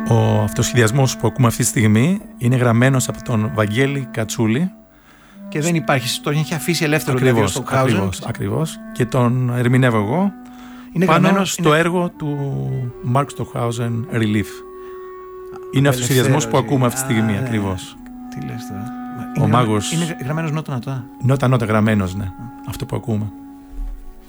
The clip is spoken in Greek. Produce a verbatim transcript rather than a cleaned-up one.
Ο αυτοσχεδιασμός που ακούμε αυτή τη στιγμή είναι γραμμένος από τον Βαγγέλη Κατσούλη. Και δεν υπάρχει, τον έχει αφήσει ελεύθερο ακριβώς, στο Stockhausen. Ακριβώς, ακριβώς. Και τον ερμηνεύω εγώ είναι πάνω γραμμένος, στο είναι... έργο του Mark Stockhausen Relief. Είναι αυτοσχεδιασμός που ακούμε αυτή τη στιγμή, α, ακριβώς. Τι λες τώρα. Ο είναι, μάγος... Είναι γραμμένος νότα-νότα. Νότα-νότα γραμμένος, ναι. Α. Αυτό που ακούμε.